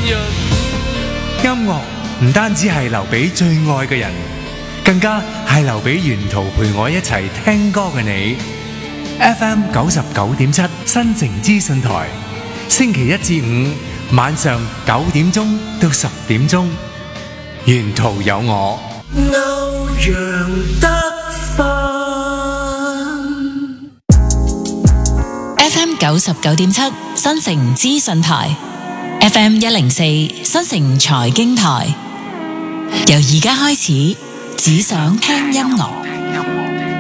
音樂唔單止係留俾最愛嘅人，更加係留俾沿途陪我一齊聽歌嘅你。FM 99.7新城資訊台，星期一至五晚上9點鐘到10點鐘，沿途有我。 歐陽德 FM 99.7新城資訊台，FM 104新城財經台，由而家開始，只想聽音樂。